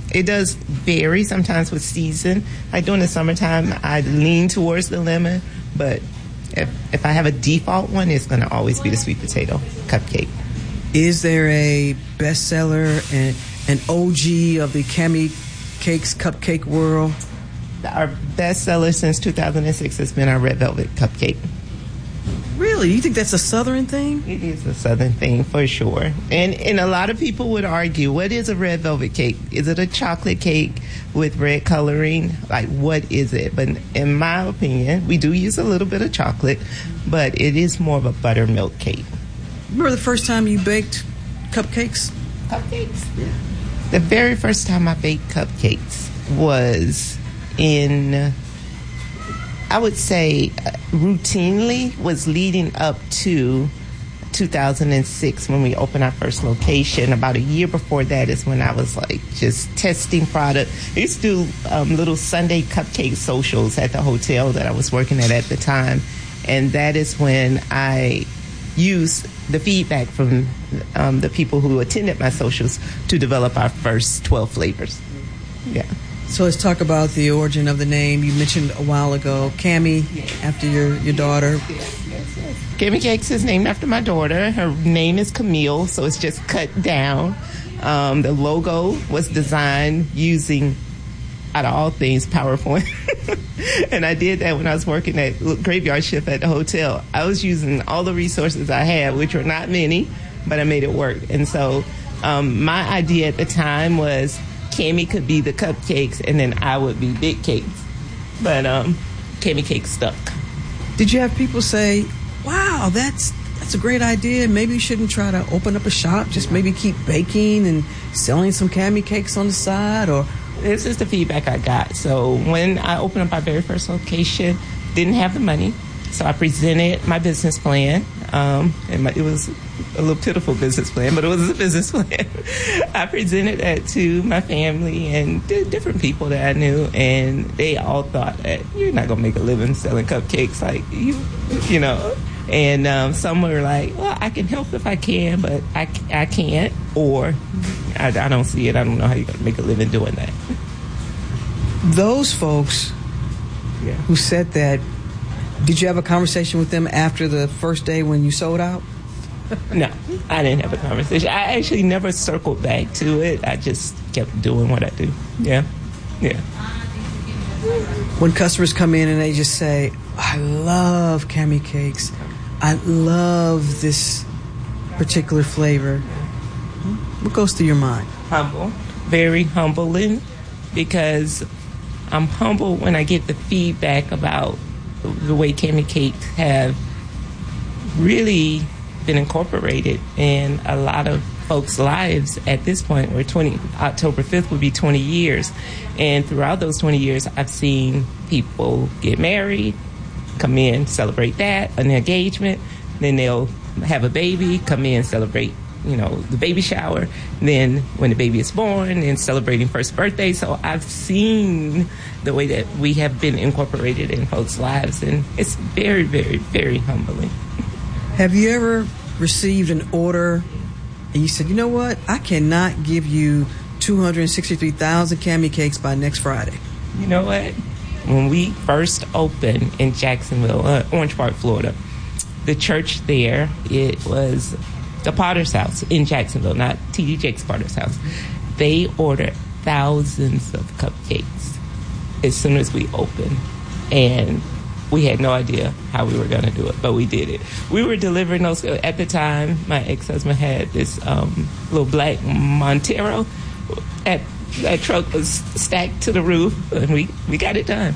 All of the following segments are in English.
It does vary sometimes with season. Like during the summertime, I lean towards the lemon, but if I have a default one, it's going to always be the sweet potato cupcake. Is there a bestseller and an OG of the Cami Cakes cupcake world? Our bestseller since 2006 has been our red velvet cupcake. Really? You think that's a Southern thing? It is a Southern thing for sure. And a lot of people would argue, what is a red velvet cake? Is it a chocolate cake with red coloring? Like, what is it? But in my opinion, we do use a little bit of chocolate, but it is more of a buttermilk cake. Remember the first time you baked cupcakes? Cupcakes? Yeah. The very first time I baked cupcakes was in, I would say, routinely was leading up to 2006 when we opened our first location. About a year before that is when I was like just testing product. I used to do little Sunday cupcake socials at the hotel that I was working at the time. And that is when I used the feedback from the people who attended my socials to develop our first 12 flavors. Yeah. So let's talk about the origin of the name. You mentioned a while ago, Cami, after your daughter. Yes. Cami Cakes is named after my daughter. Her name is Camille, so it's just cut down. The logo was designed using, out of all things, PowerPoint. And I did that when I was working at graveyard shift at the hotel. I was using all the resources I had, which were not many, but I made it work. And so my idea at the time was Cami could be the cupcakes, and then I would be big cakes. But Cami Cakes stuck. Did you have people say, wow, that's a great idea. Maybe you shouldn't try to open up a shop. Just maybe keep baking and selling some Cami Cakes on the side? Or this is the feedback I got. So when I opened up our very first location, didn't have the money. So I presented my business plan. It was a little pitiful business plan, but it was a business plan. I presented that to my family and different people that I knew, and they all thought that you're not going to make a living selling cupcakes, like you know. And some were like, well, I can help if I can, but I can't, or I don't see it. I don't know how you're going to make a living doing that. Those folks who said that, did you have a conversation with them after the first day when you sold out? No, I didn't have a conversation. I actually never circled back to it. I just kept doing what I do. Yeah. When customers come in and they just say, I love Cami Cakes, I love this particular flavor, what goes through your mind? Humble. Very humbling, because I'm humble when I get the feedback about the way Cami Cakes have really been incorporated in a lot of folks' lives at this point. Where October 5th would be 20 years. And throughout those 20 years, I've seen people get married, come in, celebrate that, an engagement, then they'll have a baby, come in, celebrate, the baby shower, then when the baby is born, and celebrating first birthday. So I've seen the way that we have been incorporated in folks' lives, and it's very, very, very humbling. Have you ever received an order and you said, you know what, I cannot give you 263,000 Cami Cakes by next Friday? You know what? When we first opened in Jacksonville, Orange Park, Florida, the church there, it was the Potter's House in Jacksonville, not T.D. Jakes' Potter's House. They ordered thousands of cupcakes as soon as we opened. And we had no idea how we were going to do it, but we did it. We were delivering those. At the time, my ex-husband had this little black Montero. That truck was stacked to the roof, and we got it done.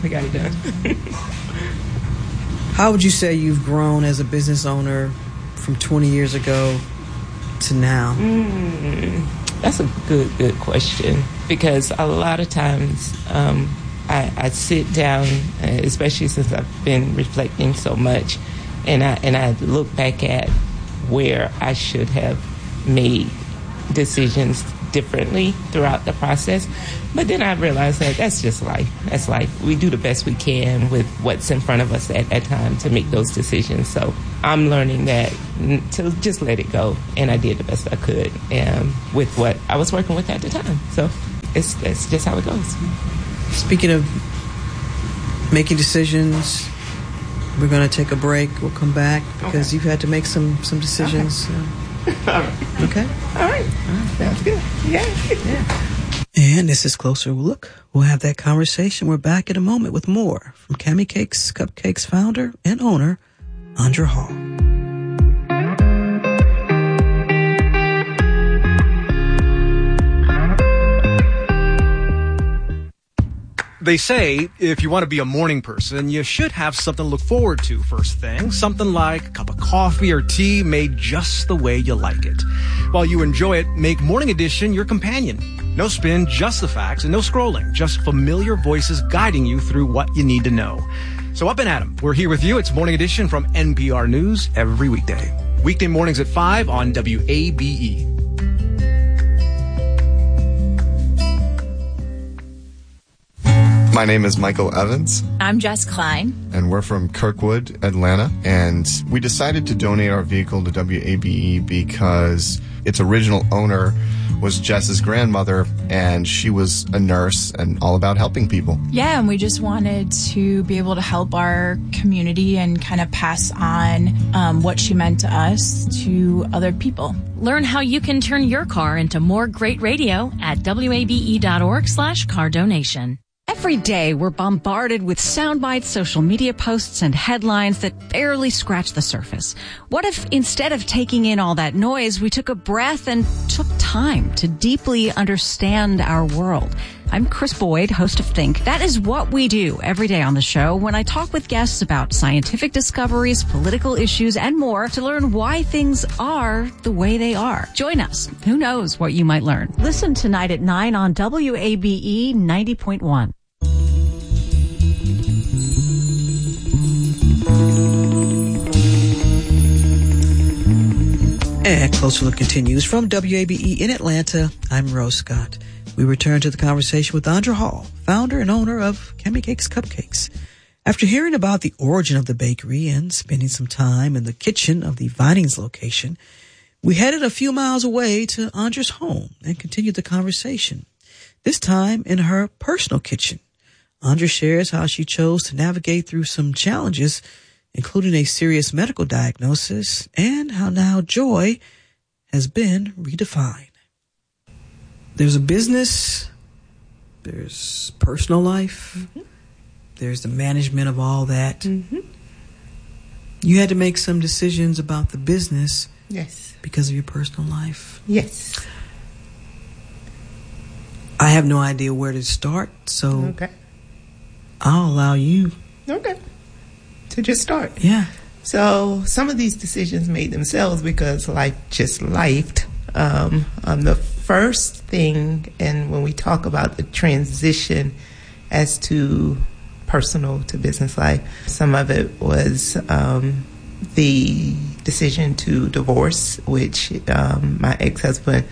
How would you say you've grown as a business owner from 20 years ago to now? That's a good question, because a lot of times I sit down, especially since I've been reflecting so much, and I look back at where I should have made decisions differently throughout the process. But then I realized that that's just life. That's life. We do the best we can with what's in front of us at that time to make those decisions. So I'm learning that to just let it go, and I did the best I could with what I was working with at the time. So it's just how it goes. Speaking of making decisions, we're going to take a break. We'll come back because you've had to make some decisions. Okay. All right. Sounds good. Yeah. And this is Closer Look. We'll have that conversation. We're back in a moment with more from Cammy Cakes Cupcakes founder and owner, Andra Hall. They say if you want to be a morning person, you should have something to look forward to first thing. Something like a cup of coffee or tea made just the way you like it. While you enjoy it, make Morning Edition your companion. No spin, just the facts, and no scrolling. Just familiar voices guiding you through what you need to know. So up and at 'em. We're here with you. It's Morning Edition from NPR News every weekday. Weekday mornings at 5 on WABE. My name is Michael Evans. I'm Jess Klein. And we're from Kirkwood, Atlanta. And we decided to donate our vehicle to WABE because its original owner was Jess's grandmother, and she was a nurse and all about helping people. Yeah, and we just wanted to be able to help our community and kind of pass on what she meant to us to other people. Learn how you can turn your car into more great radio at WABE.org/car donation. Every day, we're bombarded with soundbites, social media posts, and headlines that barely scratch the surface. What if instead of taking in all that noise, we took a breath and took time to deeply understand our world? I'm Chris Boyd, host of Think. That is what we do every day on the show when I talk with guests about scientific discoveries, political issues, and more to learn why things are the way they are. Join us. Who knows what you might learn? Listen tonight at 9 on WABE 90.1. And Closer Look continues from WABE in Atlanta. I'm Rose Scott. We return to the conversation with Andra Hall, founder and owner of Cammy Cakes Cupcakes. After hearing about the origin of the bakery and spending some time in the kitchen of the Vinings location, we headed a few miles away to Andra's home and continued the conversation, this time in her personal kitchen. Andra shares how she chose to navigate through some challenges, including a serious medical diagnosis, and how now joy has been redefined. There's a business, there's personal life, there's the management of all that. You had to make some decisions about the business. Yes. Because of your personal life. Yes. I have no idea where to start, so I'll allow you. To just start. Yeah. So some of these decisions made themselves because life just lifed. The first thing, and when we talk about the transition as to personal to business life, some of it was the decision to divorce, which my ex-husband,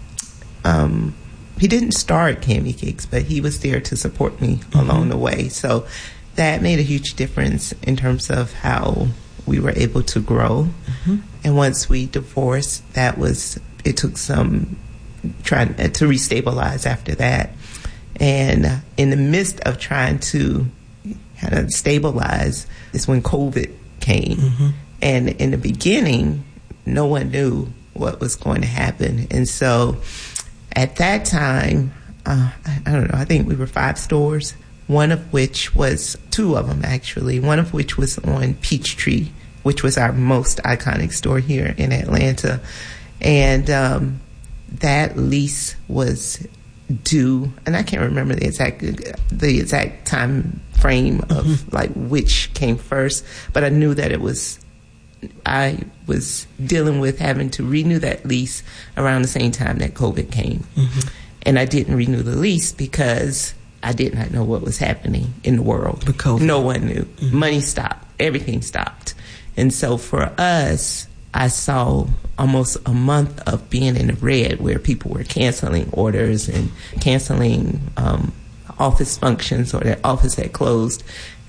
he didn't start Cammy Cakes, but he was there to support me along the way. So that made a huge difference in terms of how we were able to grow. And once we divorced, it took some trying to restabilize after that. And in the midst of trying to kind of stabilize is when COVID came. And in the beginning, no one knew what was going to happen. And so at that time, I don't know, I think we were 5 stores. One of which was 2 of them, actually. One of which was on Peachtree, which was our most iconic store here in Atlanta. And that lease was due, and I can't remember the exact time frame of like which came first, but I knew that I was dealing with having to renew that lease around the same time that COVID came. And I didn't renew the lease because I did not know what was happening in the world. No one knew. Money stopped. Everything stopped. And so for us, I saw almost a month of being in the red where people were canceling orders and canceling office functions, or their office had closed.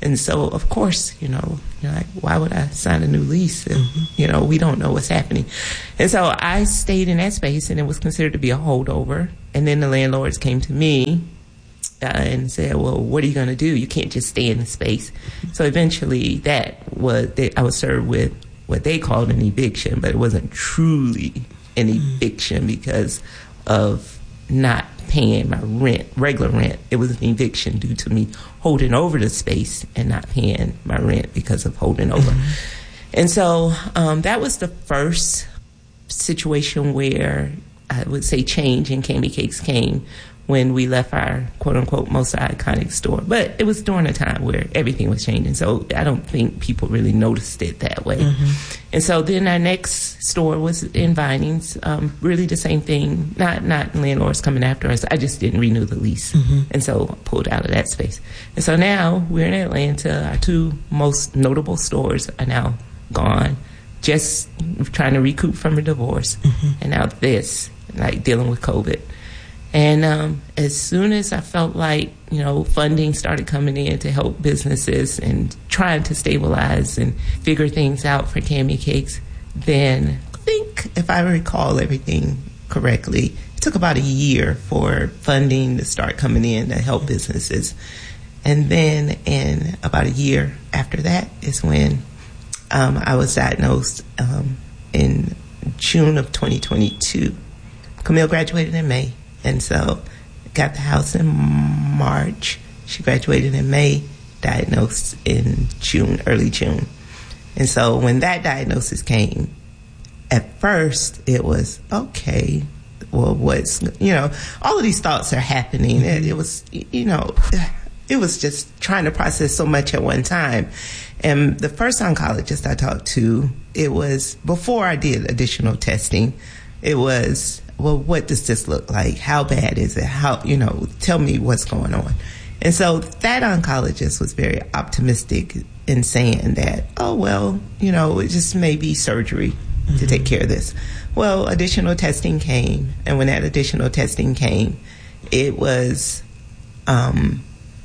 And so, of course, you're like, why would I sign a new lease if, we don't know what's happening? And so I stayed in that space, and it was considered to be a holdover. And then the landlords came to me and said, well, what are you going to do? You can't just stay in the space. So eventually I was served with what they called an eviction, but it wasn't truly an eviction because of not paying my rent, regular rent. It was an eviction due to me holding over the space and not paying my rent because of holding over. And so that was the first situation where I would say change in Cami Cakes came when we left our quote-unquote most iconic store. But it was during a time where everything was changing, so I don't think people really noticed it that way. And so then our next store was in Vinings, really the same thing, not landlords coming after us. I just didn't renew the lease, and so I pulled out of that space. And so now we're in Atlanta. Our two most notable stores are now gone, just trying to recoup from a divorce, and now this, like dealing with COVID. And as soon as I felt like, funding started coming in to help businesses and trying to stabilize and figure things out for Cami Cakes, then I think, if I recall everything correctly, it took about a year for funding to start coming in to help businesses. And then in about a year after that is when I was diagnosed in June of 2022. Camille graduated in May. And so got the house in March. She graduated in May, diagnosed in June, early June. And so when that diagnosis came, at first it was, okay, well, all of these thoughts are happening. And it was, it was just trying to process so much at one time. And the first oncologist I talked to, it was before I did additional testing, it was, well, what does this look like? How bad is it? How, tell me what's going on. And so that oncologist was very optimistic in saying that, oh, well, it just may be surgery to take care of this. Well, additional testing came. And when that additional testing came, it was, found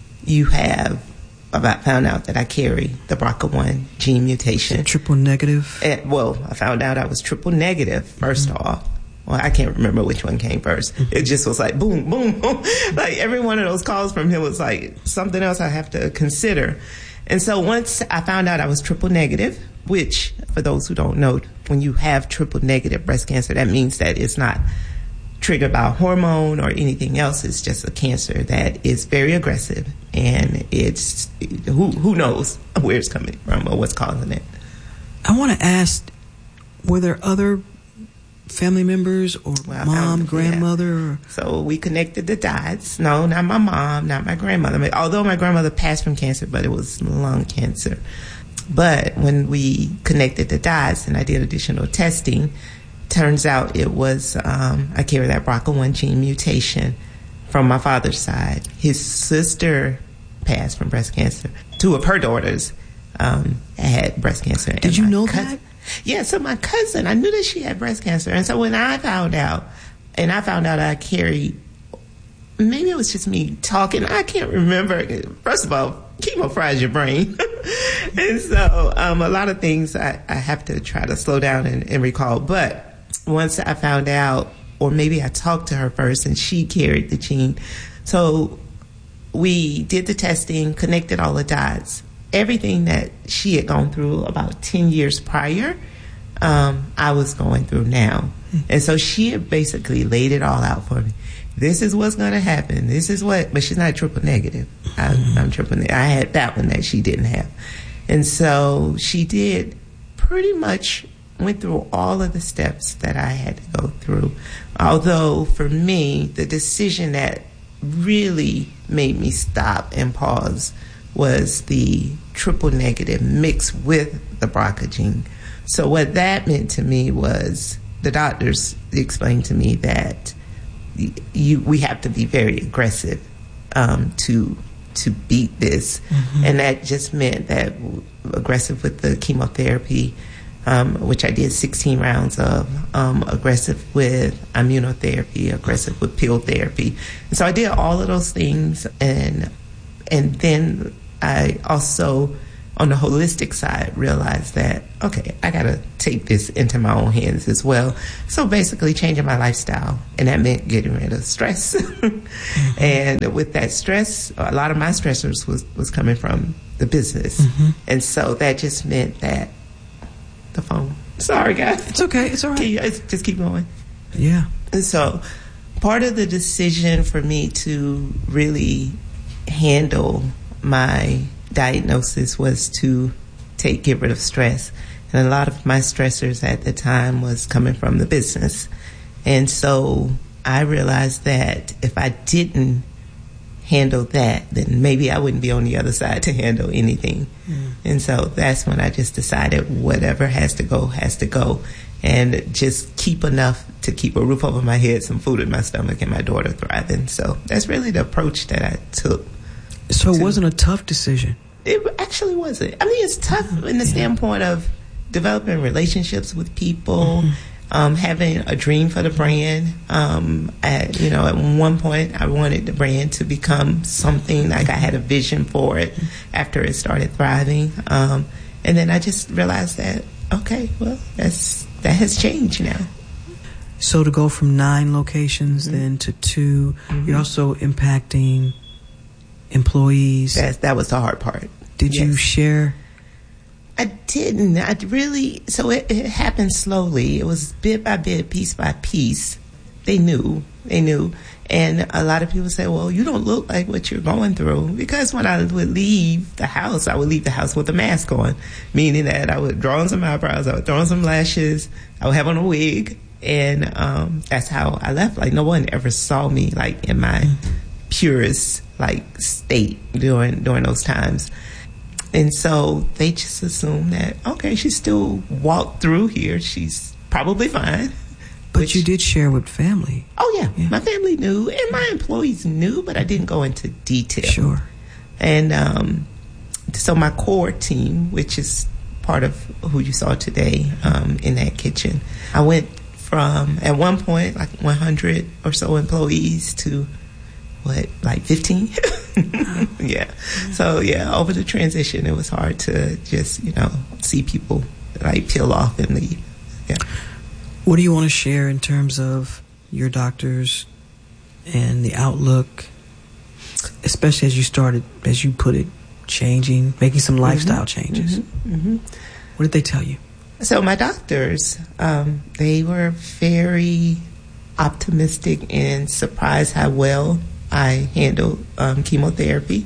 out that I carry the BRCA1 gene mutation. Triple negative? I found out I was triple negative, first off. Well, I can't remember which one came first. It just was like, boom, boom, boom. Like every one of those calls from him was like something else I have to consider. And so once I found out I was triple negative, which for those who don't know, when you have triple negative breast cancer, that means that it's not triggered by a hormone or anything else. It's just a cancer that is very aggressive, and it's who knows where it's coming from or what's causing it. I want to ask, were there other family members or mom, grandmother? Or? So we connected the dots. No, not my mom, not my grandmother. Although my grandmother passed from cancer, but it was lung cancer. But when we connected the dots and I did additional testing, turns out it was, I carry that BRCA1 gene mutation from my father's side. His sister passed from breast cancer. Two of her daughters had breast cancer. Did you know that? Yeah, so my cousin, I knew that she had breast cancer. And so when I found out I carried, maybe it was just me talking, I can't remember. First of all, chemo fries your brain. And so a lot of things I have to try to slow down and recall. But once I found out, or maybe I talked to her first and she carried the gene. So we did the testing, connected all the dots. Everything that she had gone through about 10 years prior, I was going through now. And so she had basically laid it all out for me. This is what's going to happen. This is what, but she's not triple negative. I'm triple negative. I had that one that she didn't have. And so she did pretty much went through all of the steps that I had to go through. Although for me, the decision that really made me stop and pause was the triple negative mixed with the BRCA gene. So what that meant to me was the doctors explained to me that we have to be very aggressive to beat this. And that just meant that aggressive with the chemotherapy, which I did 16 rounds of, aggressive with immunotherapy, aggressive with pill therapy. And so I did all of those things, and then I also, on the holistic side, realized that, okay, I got to take this into my own hands as well. So basically changing my lifestyle, and that meant getting rid of stress. And with that stress, a lot of my stressors was coming from the business. And so that just meant that the phone. Sorry, guys. It's okay. It's all right. Just keep going. Yeah. And so part of the decision for me to really handle my diagnosis was to get rid of stress. And a lot of my stressors at the time was coming from the business. And so I realized that if I didn't handle that, then maybe I wouldn't be on the other side to handle anything. And so that's when I just decided whatever has to go, and just keep enough to keep a roof over my head, some food in my stomach, and my daughter thriving. So that's really the approach that I took. So it wasn't a tough decision? It actually wasn't. I mean, it's tough in the standpoint of developing relationships with people, having a dream for the brand. At one point, I wanted the brand to become something, like I had a vision for it after it started thriving. And then I just realized that, okay, well, that has changed now. So to go from 9 locations then to 2, you're also impacting employees. That was the hard part. Did you share? I didn't. So it happened slowly. It was bit by bit, piece by piece. They knew. And a lot of people say, well, you don't look like what you're going through. Because when I would leave the house, I would leave the house with a mask on, meaning that I would draw on some eyebrows, I would throw on some lashes, I would have on a wig. And that's how I left. Like, no one ever saw me, like, in my purest, like, state during those times. And so they just assumed that, okay, she still walked through here. She's probably fine. But you did share with family. Oh, yeah. My family knew, and my employees knew, but I didn't go into detail. Sure. And so my core team, which is part of who you saw today in that kitchen, I went from, at one point, like 100 or so employees to, 15? Yeah. So, over the transition, it was hard to just, see people, like, peel off and leave. Yeah. What do you want to share in terms of your doctors and the outlook, especially as you started, as you put it, changing, making some lifestyle changes? What did they tell you? So my doctors, they were very optimistic and surprised how well I handled chemotherapy.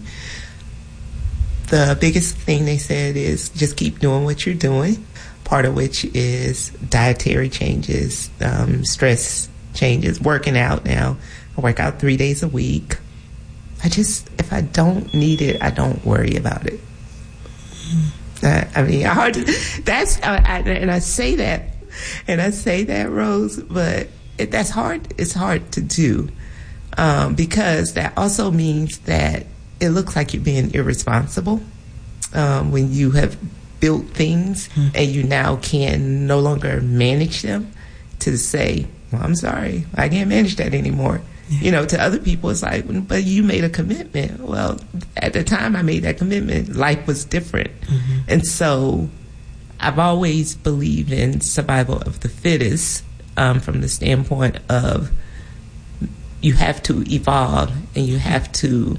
The biggest thing they said is just keep doing what you're doing, part of which is dietary changes, stress changes, working out now. I work out 3 days a week. If I don't need it, I don't worry about it. And I say that, Rose, but that's hard. It's hard to do. Because that also means that it looks like you're being irresponsible when you have built things and you now can no longer manage them, to say, well, I'm sorry, I can't manage that anymore. Yeah. To other people, it's like, but you made a commitment. Well, at the time I made that commitment, life was different. And so I've always believed in survival of the fittest, from the standpoint of you have to evolve and you have to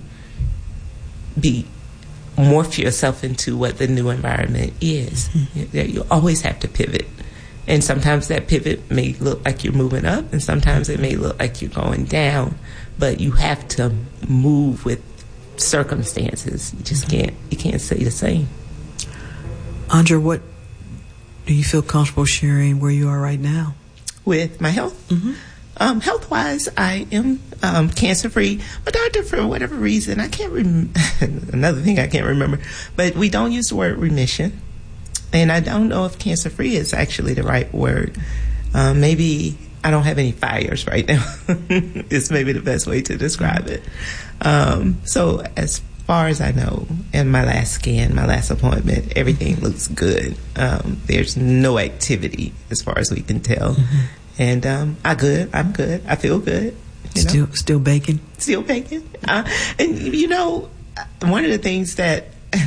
morph yourself into what the new environment is. You always have to pivot. And sometimes that pivot may look like you're moving up, and sometimes it may look like you're going down. But you have to move with circumstances. You just can't stay the same. Andra, what do you feel comfortable sharing where you are right now? With my health? Health-wise, I am cancer-free. My doctor, for whatever reason, I can't remember. Another thing I can't remember. But we don't use the word remission. And I don't know if cancer-free is actually the right word. Maybe I don't have any fires right now. It's maybe the best way to describe it. So as far as I know, in my last scan, my last appointment, everything looks good. There's no activity as far as we can tell. And I'm good. I feel good. Still baking? Still baking. And one of the things that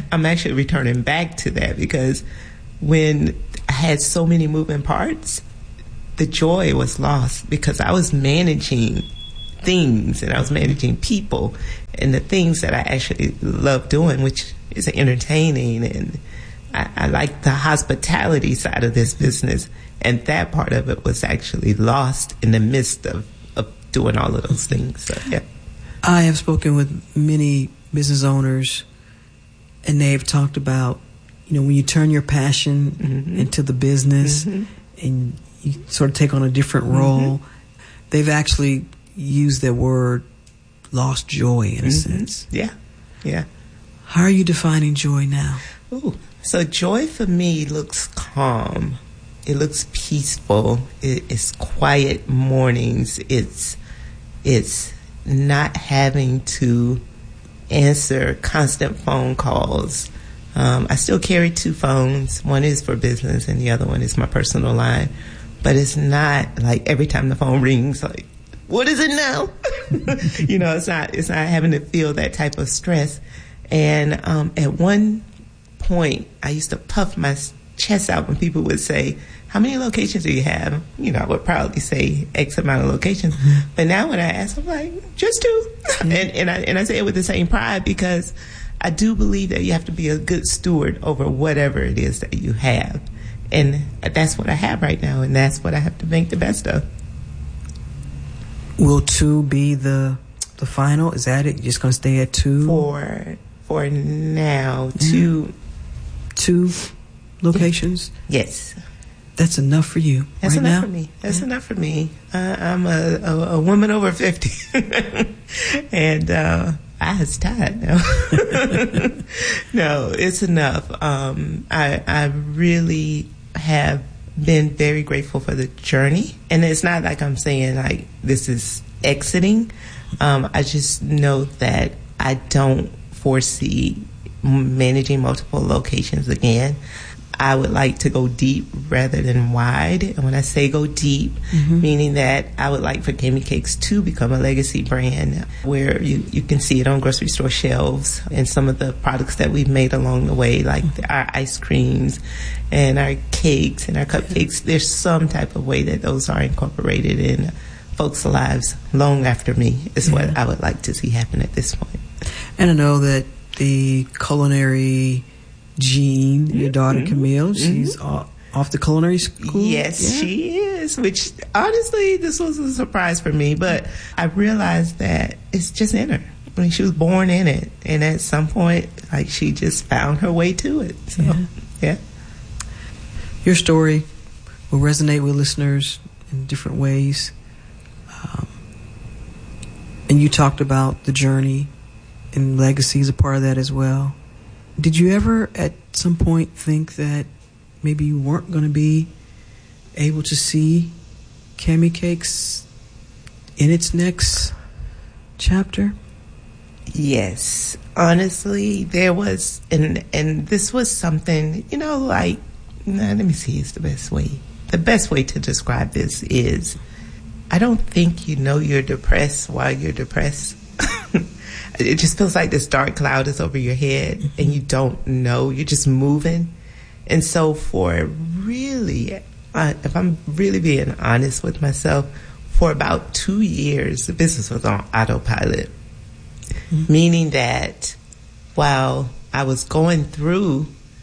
I'm actually returning back to that, because when I had so many moving parts, the joy was lost, because I was managing things and I was managing people and the things that I actually love doing, which is entertaining, and I like the hospitality side of this business, and that part of it was actually lost in the midst of doing all of those things. So, yeah. I have spoken with many business owners, and they've talked about, when you turn your passion into the business and you sort of take on a different role, they've actually used that word lost joy in a sense. Yeah. How are you defining joy now? Ooh. So joy for me looks calm. It looks peaceful. It's quiet mornings. It's not having to answer constant phone calls. I still carry 2 phones. One is for business and the other one is my personal line. But it's not like every time the phone rings, like, what is it now? It's not having to feel that type of stress. And at one point, I used to puff my chest out when people would say, how many locations do you have? I would probably say X amount of locations. But now when I ask, I'm like, just 2. And I say it with the same pride, because I do believe that you have to be a good steward over whatever it is that you have. And that's what I have right now, and that's what I have to make the best of. Will 2 be the final? Is that it? You're just going to stay at 2? For now, 2 locations? Yes. That's enough for you. That's right enough now? for me. That's enough for me. I'm a woman over 50, and I was tired now. No, it's enough. I really have been very grateful for the journey, and it's not like I'm saying like this is exiting. I just know that I don't foresee managing multiple locations again. I would like to go deep rather than wide. And when I say go deep, meaning that I would like for Cami Cakes to become a legacy brand where you can see it on grocery store shelves, and some of the products that we've made along the way, like our ice creams and our cakes and our cupcakes. There's some type of way that those are incorporated in folks' lives long after me is what I would like to see happen at this point. And I know that the culinary Jean, your daughter Camille, she's off the culinary school. Yes, she is, which honestly, this was a surprise for me, but I realized that it's just in her. I mean, she was born in it, and at some point, like, she just found her way to it. So, yeah. Your story will resonate with listeners in different ways. And you talked about the journey, and legacy is a part of that as well. Did you ever at some point think that maybe you weren't going to be able to see Cami Cakes in its next chapter? Yes. Honestly, there was, and this was something, let me see, it's the best way. The best way to describe this is, I don't think you're depressed while you're depressed. It just feels like this dark cloud is over your head and you don't know. You're just moving. And so for really, if I'm really being honest with myself, for about 2 years, the business was on autopilot. Meaning that while I was going through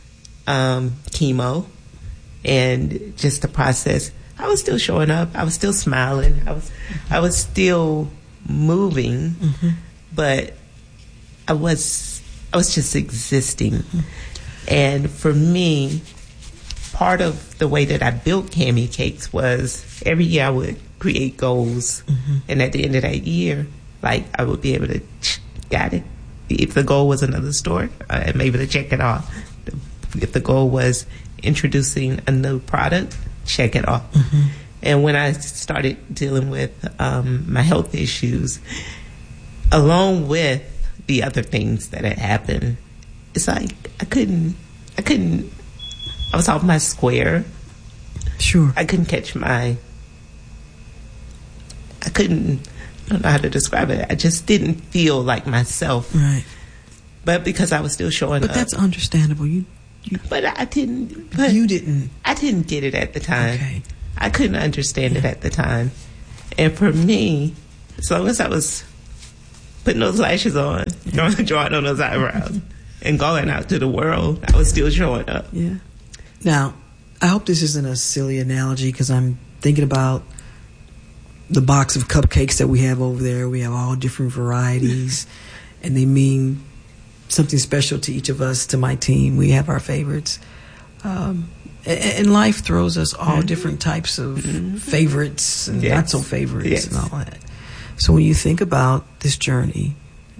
chemo and just the process, I was still showing up. I was still smiling. I was still moving, but I was just existing. And for me, part of the way that I built Cami Cakes was every year I would create goals, and at the end of that year, like, I would be able to got it. If the goal was another store, I'm able to check it off. If the goal was introducing a new product, check it off. And when I started dealing with my health issues, along with the other things that had happened, it's like I was off my square. Sure. I don't know how to describe it. I just didn't feel like myself. Right. But because I was still showing up. But that's understandable. But I didn't. You didn't. I didn't get it at the time. Okay. I couldn't understand it at the time. And for me, as long as I was putting those lashes on, drawing on those eyebrows, and going out to the world, I was still showing up. Yeah. Now, I hope this isn't a silly analogy because I'm thinking about the box of cupcakes that we have over there. We have all different varieties, and they mean something special to each of us, to my team. We have our favorites. And life throws us all different types of favorites and not so favorites and all that. So when you think about this journey,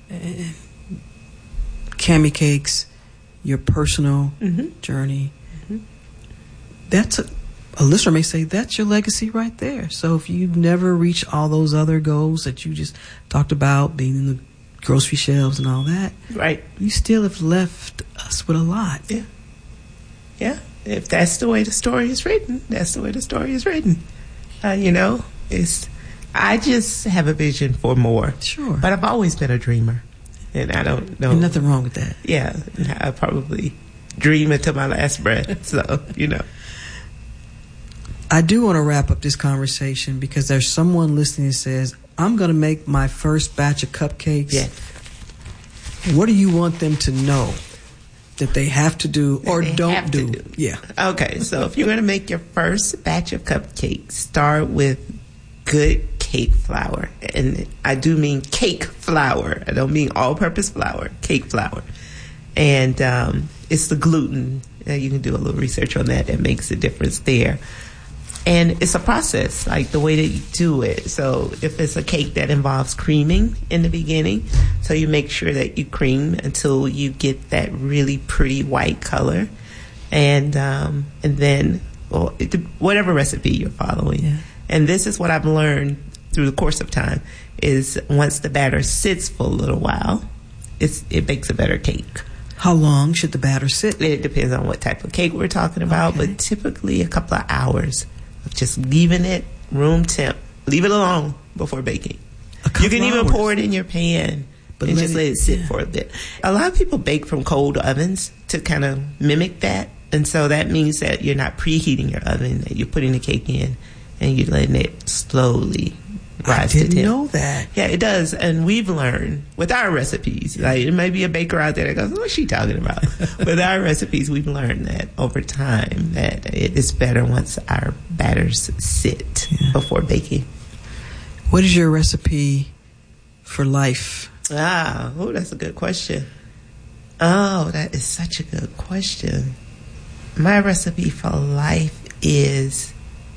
Cami Cakes, your personal journey, that's a listener may say that's your legacy right there. So if you've never reached all those other goals that you just talked about, being in the grocery shelves and all that, right, you still have left us with a lot. Yeah. If that's the way the story is written, that's the way the story is written. I just have a vision for more. Sure. But I've always been a dreamer. And I don't know. And nothing wrong with that. Yeah. I probably dream until my last breath. So, I do want to wrap up this conversation because there's someone listening that says, I'm going to make my first batch of cupcakes. Yeah. What do you want them to know that they have to do or don't do? Yeah. Okay, so if you're going to make your first batch of cupcakes, start with good cake flour. And I do mean cake flour. I don't mean all-purpose flour, cake flour. And it's the gluten. You can do a little research on that. That makes a difference there. And it's a process, like the way that you do it. So if it's a cake that involves creaming in the beginning, so you make sure that you cream until you get that really pretty white color. And then whatever recipe you're following. Yeah. And this is what I've learned through the course of time, is once the batter sits for a little while, it makes a better cake. How long should the batter sit? It depends on what type of cake we're talking about, but typically a couple of hours. Just leaving it room temp. Leave it alone before baking. You can even pour it in your pan and just let it sit for a bit. A lot of people bake from cold ovens to kind of mimic that. And so that means that you're not preheating your oven, that you're putting the cake in and you're letting it slowly rise to temp. I didn't know that. Yeah, it does. And we've learned with our recipes, like there may be a baker out there that goes, what's she talking about? With our recipes, we've learned that over time that it is better once our batters sit before baking. What is your recipe for life? That's a good question. Oh, that is such a good question. My recipe for life is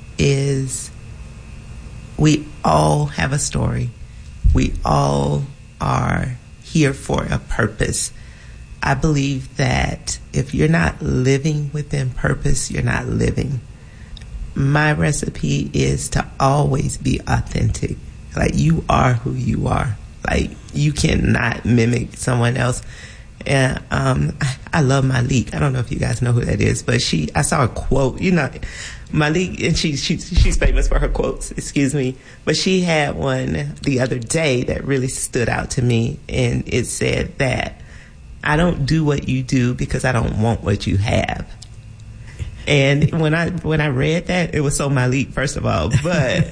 we all have a story. We all are here for a purpose. I believe that if you're not living within purpose, you're not living. My recipe is to always be authentic. Like, you are who you are. Like, you cannot mimic someone else. And I love Malik. I don't know if you guys know who that is, but I saw a quote. Malik, and she's famous for her quotes, excuse me, but she had one the other day that really stood out to me, and it said that I don't do what you do because I don't want what you have. And when I read that, it was so Malik, first of all, but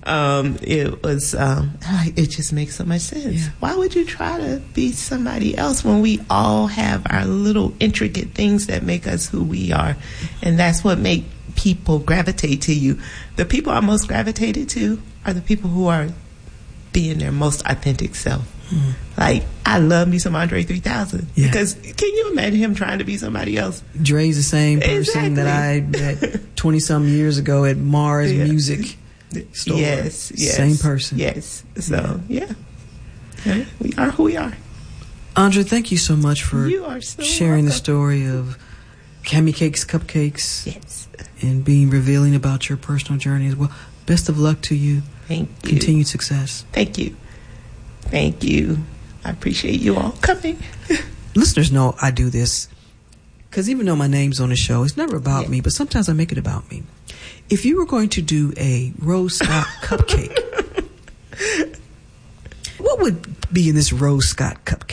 it just makes so much sense. Yeah. Why would you try to be somebody else when we all have our little intricate things that make us who we are? And that's what make people gravitate to you. The people I'm most gravitated to are the people who are being their most authentic self. Like, I love me some Andre 3000 because can you imagine him trying to be somebody else? Dre's the same person that I met 20 some years ago at Mars Music Store. Yes. Same person. Yes. So we are who we are. Andre, thank you so much for sharing welcome. The story of Cami Cakes Cupcakes and being revealing about your personal journey as well. Best of luck to you. Thank you. Continued success. Thank you. I appreciate you all coming. Listeners know I do this because even though my name's on the show, it's never about me, but sometimes I make it about me. If you were going to do a Rose Scott cupcake, what would be in this Rose Scott cupcake?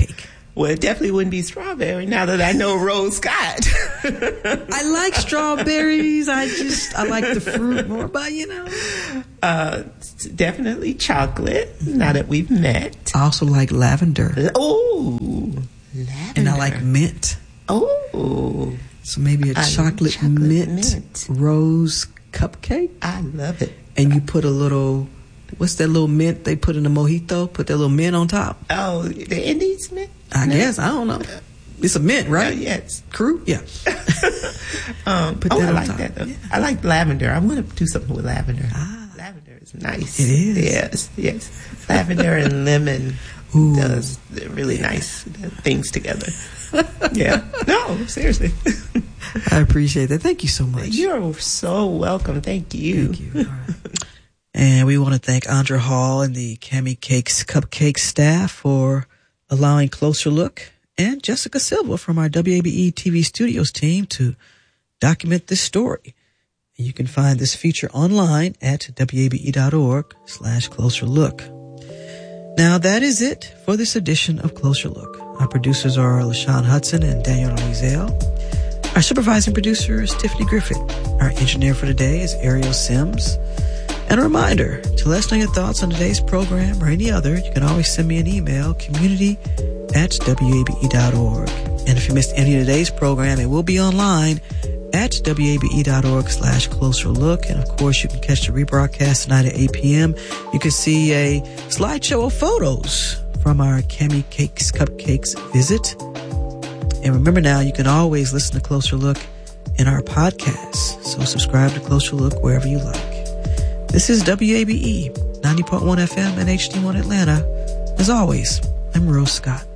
Well, it definitely wouldn't be strawberry now that I know Rose Scott. I like strawberries. I like the fruit more, but Definitely chocolate, now that we've met. I also like lavender. Oh, lavender. And I like mint. Oh. So maybe a chocolate mint rose cupcake. I love it. And you put a little, what's that little mint they put in the mojito? Put that little mint on top. Oh, the Indies mint? I guess. I don't know. It's a mint, right? Yes. Crew? Yeah. Put that I like top. That, though. Yeah. I like lavender. I want to do something with lavender. Lavender is nice. It is. Yes. Lavender and lemon does really nice things together. Yeah. No, seriously. I appreciate that. Thank you so much. You're so welcome. Thank you. Thank you. All right. And we want to thank Andra Hall and the Cami Cakes Cupcake staff for allowing Closer Look, and Jessica Silva from our WABE TV Studios team to document this story. And you can find this feature online at wabe.org/Closer Look. Now that is it for this edition of Closer Look. Our producers are LaShawn Hudson and Daniel Rizal. Our supervising producer is Tiffany Griffith. Our engineer for today is Ariel Sims. And a reminder, to let us know your thoughts on today's program or any other, you can always send me an email, community@wabe.org. And if you missed any of today's program, it will be online at wabe.org/Closer Look. And of course, you can catch the rebroadcast tonight at 8 p.m. You can see a slideshow of photos from our Cami Cakes Cupcakes visit. And remember now, you can always listen to Closer Look in our podcasts. So subscribe to Closer Look wherever you like. This is WABE 90.1 FM and HD1 Atlanta. As always, I'm Rose Scott.